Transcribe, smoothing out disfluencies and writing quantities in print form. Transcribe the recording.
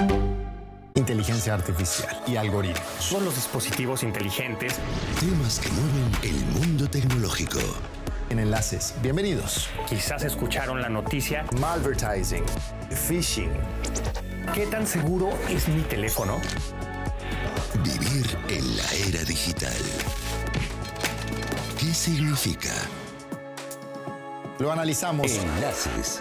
Inteligencia artificial y algoritmos. Son los dispositivos inteligentes. Temas que mueven el mundo tecnológico. En Enlaces, bienvenidos. Quizás escucharon la noticia. Malvertising, phishing. ¿Qué tan seguro es mi teléfono? Vivir en la era digital. ¿Qué significa? Lo analizamos. Enlaces.